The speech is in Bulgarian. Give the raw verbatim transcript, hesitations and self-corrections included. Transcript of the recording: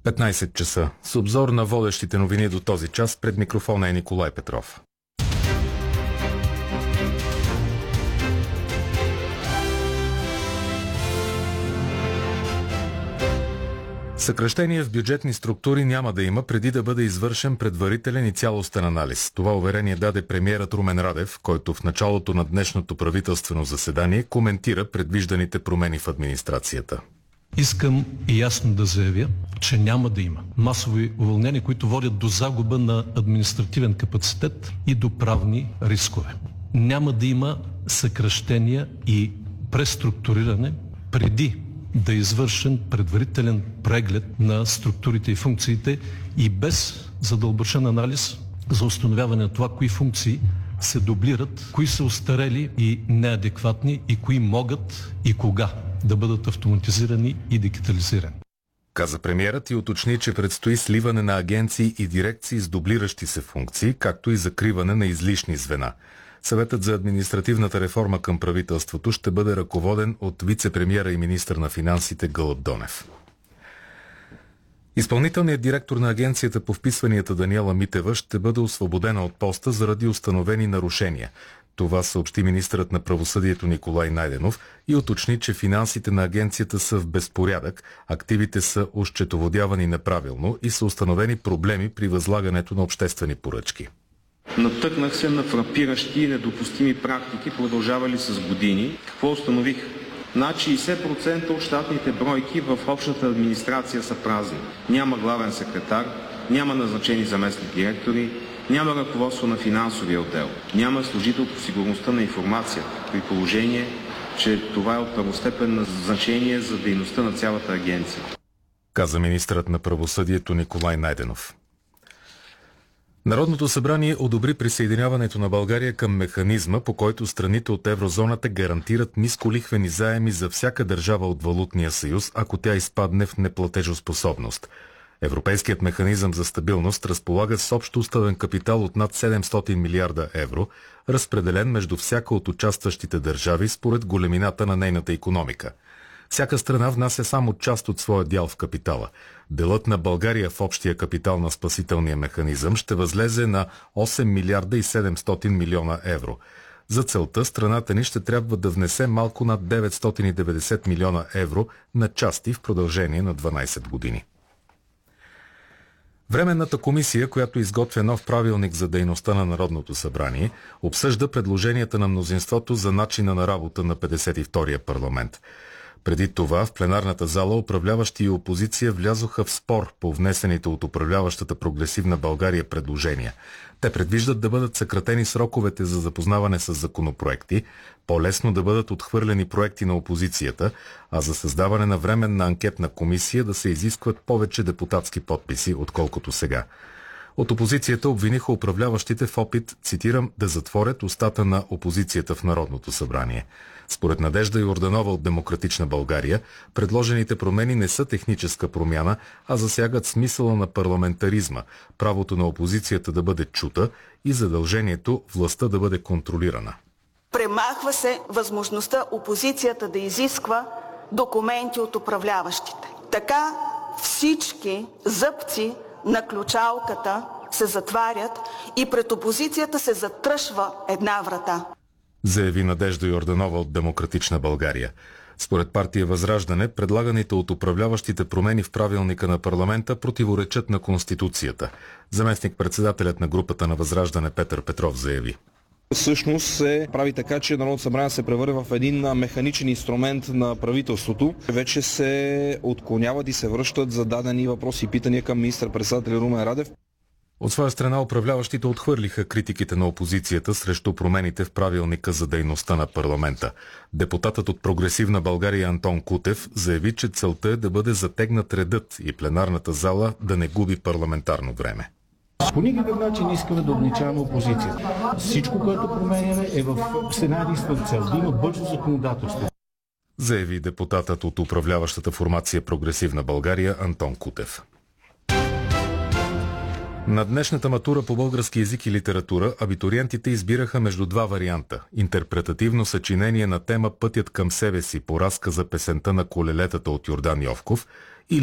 петнайсет часа. С обзор на водещите новини до този час пред микрофона е Николай Петров. Съкращение в бюджетни структури няма да има преди да бъде извършен предварителен и цялостен анализ. Това уверение даде премиерът Румен Радев, който в началото на днешното правителствено заседание коментира предвижданите промени в администрацията. Искам и ясно да заявя, че няма да има масови уволнения, които водят до загуба на административен капацитет и до правни рискове. Няма да има съкращения и преструктуриране преди да е извършен предварителен преглед на структурите и функциите и без задълбочен анализ за установяване на това, кои функции се дублират, кои са остарели и неадекватни и кои могат и кога да бъдат автоматизирани и дигитализирани. Каза премиерът и уточни, че предстои сливане на агенции и дирекции с дублиращи се функции, както и закриване на излишни звена. Съветът за административната реформа към правителството ще бъде ръководен от вице-премиера и министър на финансите Гълъб Донев. Изпълнителният директор на агенцията по вписванията Даниела Митева ще бъде освободена от поста заради установени нарушения. Това съобщи министърът на правосъдието Николай Найденов и уточни, че финансите на агенцията са в безпорядък, активите са осчетоводявани неправилно и са установени проблеми при възлагането на обществени поръчки. Натъкнах се на фрапиращи и недопустими практики, продължавали с години. Какво установих? Над шейсет процента от щатните бройки в общата администрация са празни. Няма главен секретар, няма назначени заместник директори, няма ръководство на финансовия отдел, няма служител по сигурността на информацията, при положение, че това е от първостепенно значение за дейността на цялата агенция. Каза министърът на правосъдието Николай Найденов. Народното събрание одобри присъединяването на България към механизма, по който страните от еврозоната гарантират нисколихвени заеми за всяка държава от валутния съюз, ако тя изпадне в неплатежоспособност. Европейският механизъм за стабилност разполага с общ уставен капитал от над седемстотин милиарда евро, разпределен между всяка от участващите държави според големината на нейната икономика. Всяка страна внася само част от своя дял в капитала. Делът на България в общия капитал на спасителния механизъм ще възлезе на осем милиарда и седемстотин милиона евро. За целта страната ни ще трябва да внесе малко над деветстотин и деветдесет милиона евро на части в продължение на дванайсет години. Временната комисия, която изготвя нов правилник за дейността на Народното събрание, обсъжда предложенията на мнозинството за начина на работа на петдесет и втория парламент. Преди това в пленарната зала управляващи и опозиция влязоха в спор по внесените от управляващата Прогресивна България предложения. Те предвиждат да бъдат съкратени сроковете за запознаване с законопроекти, по-лесно да бъдат отхвърлени проекти на опозицията, а за създаване на временна анкетна комисия да се изискват повече депутатски подписи, отколкото сега. От опозицията обвиниха управляващите в опит, цитирам, да затворят устата на опозицията в Народното събрание. Според Надежда Йорданова от Демократична България, предложените промени не са техническа промяна, а засягат смисъла на парламентаризма, правото на опозицията да бъде чута и задължението властта да бъде контролирана. Премахва се възможността опозицията да изисква документи от управляващите. Така всички зъбци на ключалката се затварят и пред опозицията се затръшва една врата. Заяви Надежда Йорданова от Демократична България. Според партия Възраждане, предлаганите от управляващите промени в правилника на парламента противоречат на Конституцията. Заместник-председателят на групата на Възраждане Петър Петров заяви. Всъщност се прави така, че Народното събрание се превърне в един механичен инструмент на правителството. Вече се отклоняват и се връщат зададени въпроси и питания към министър-председателя Румен Радев. От своя страна управляващите отхвърлиха критиките на опозицията срещу промените в правилника за дейността на парламента. Депутатът от Прогресивна България Антон Кутев заяви, че целта е да бъде затегнат редът и пленарната зала да не губи парламентарно време. По никакъв начин искаме да ограничаваме опозицията. Всичко, което променяме, е в една единствена цел, да има бързо законодателство. Заяви депутатът от управляващата формация Прогресивна България Антон Кутев. На днешната матура по български език и литература абитуриентите избираха между два варианта – интерпретативно съчинение на тема «Пътят към себе си» по разказа Песента на колелетата от Йордан Йовков